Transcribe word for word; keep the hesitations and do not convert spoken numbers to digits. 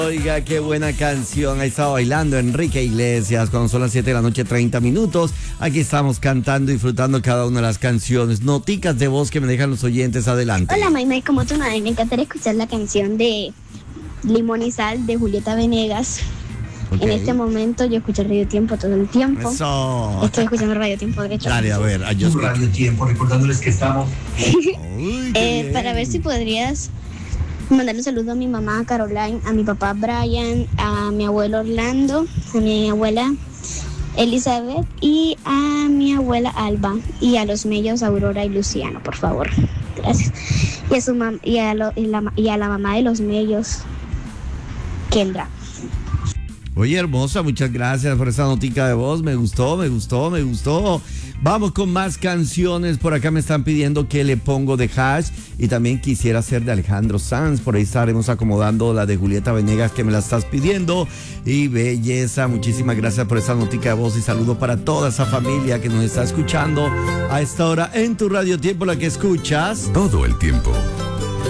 Oiga, qué buena canción. Ahí estaba bailando Enrique Iglesias cuando son las siete de la noche, treinta minutos. Aquí estamos cantando y disfrutando cada una de las canciones. Noticas de voz que me dejan los oyentes. Adelante. Hola, Maymay, como tu madre, me encantaría escuchar la canción de Limón y Sal de Julieta Venegas. Okay. En este momento yo escucho Radio Tiempo todo el tiempo. Eso. Estoy escuchando Radio Tiempo, de hecho. Dale, a ver. Yo Radio Tiempo, recordándoles que estamos... Uy, eh, para ver si podrías mandarle un saludo a mi mamá Caroline, a mi papá Brian, a mi abuelo Orlando, a mi abuela Elizabeth y a mi abuela Alba y a los mellos Aurora y Luciano, por favor. Gracias. Y a, su mam- y a, lo- y la, y a la mamá de los mellos, Kendra. Oye, hermosa, muchas gracias por esa notica de voz. Me gustó, me gustó, me gustó. Vamos con más canciones. Por acá me están pidiendo que le pongo de Hash y también quisiera hacer de Alejandro Sanz. Por ahí estaremos acomodando la de Julieta Venegas que me la estás pidiendo. Y belleza, muchísimas gracias por esa notica de voz y saludo para toda esa familia que nos está escuchando a esta hora en tu Radio Tiempo, la que escuchas todo el tiempo.